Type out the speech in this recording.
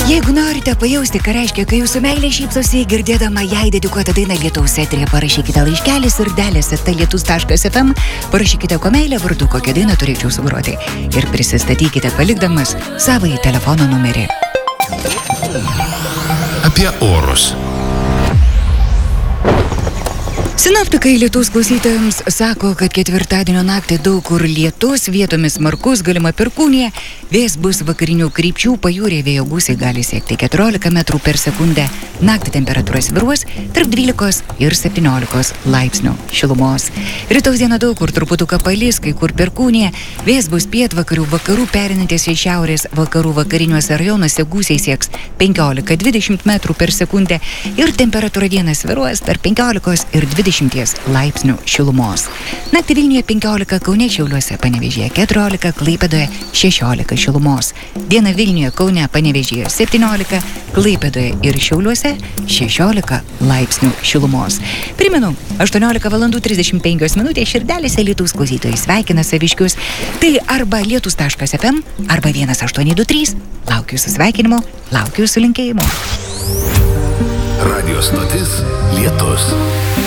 Jeigu norite pajausti, ką reiškia, kai jūsų meilė šypsosi, girdėdama jai dedikuotą dainą Lietaus eteryje, parašykite laiškelį surdelis@lietus.fm, parašykite, ko meilė vardu, kokią dainą turėčiau sugroti ir prisistatykite palikdamas savąjį telefono numerį. Apie orus. Sinoptikai Lietaus klausytojams sako, kad ketvirtadienio naktį daug kur lietus, vietomis smarkus, galima perkūnija, vėjas bus vakarinių krypčių, pajūryje vėjo gūsiai gali siekti 14 metrų per sekundę, naktį temperatūra svyruos tarp 12 ir 17 laipsnių šilumos. Rytaus dieną daug kur truputuką palis, kai kur perkūnija, vėjas bus pietvakarių, vakarų perinantis į šiaurės vakarų vakariniuose rajonuose gūsiai sieks 15-20 metrų per sekundę ir temperatūra dieną svyruos tarp 15 ir 20 laipsnių šilumos. Naktį Vilniuje 15, Kaune, Šiauliuose, Panevėžyje 14, Klaipėdoje 16 šilumos. Dieną Vilniuje, Kaune, Panevėžyje 17, Klaipėdoje ir Šiauliuose 16 laipsnių šilumos. Primenu, 18:35 širdelėse Lietaus klausytojai sveikina saviškius. Tai arba lietus.fm, arba 1823. Laukiu jūsų sveikinimo, laukiu jūsų linkėjimo. Radio stotis Lietus.